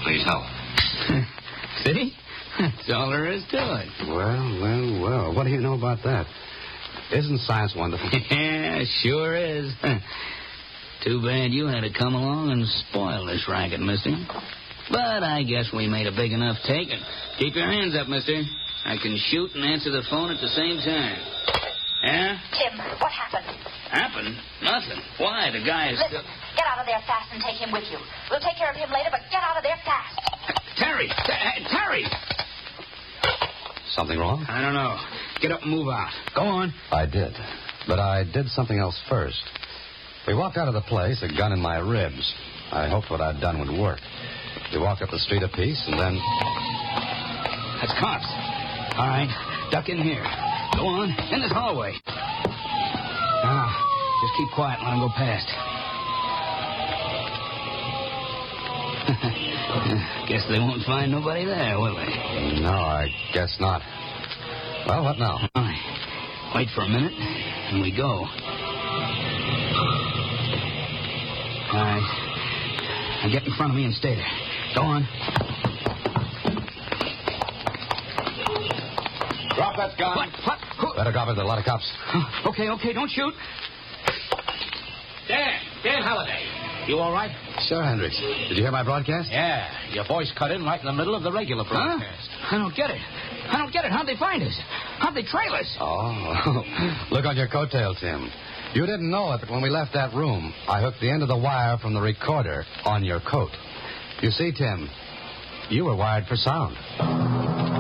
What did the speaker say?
Please help. See? That's all there is to it. Well. What do you know about that? Isn't science wonderful? Yeah, sure is. Too bad you had to come along and spoil this racket, mister. But I guess we made a big enough take. And keep your hands up, mister. I can shoot and answer the phone at the same time. Yeah? Tim, what happened? Happened? Nothing. Why? The guy is... Listen, get out of there fast and take him with you. We'll take care of him later, but get out of there fast. Terry! Terry! Something wrong? I don't know. Get up and move out. Go on. I did. But I did something else first. We walked out of the place, a gun in my ribs. I hoped what I'd done would work. We walked up the street a piece, and then... That's cops. All right, duck in here. Go on, in this hallway. Now, just keep quiet and let them go past. Guess they won't find nobody there, will they? No, I guess not. Well, what now? All right. Wait for a minute, and we go. All right. Now get in front of me and stay there. Go on. Drop that gun. What? Better drop it. There are a lot of cops. Okay, don't shoot. Dan Halliday. You all right? Sure, Hendricks. Did you hear my broadcast? Yeah. Your voice cut in right in the middle of the regular broadcast. Huh? I don't get it. How'd they find us? How'd they trail us? Oh, look on your coattail, Tim. You didn't know it, but when we left that room, I hooked the end of the wire from the recorder on your coat. You see, Tim, you were wired for sound.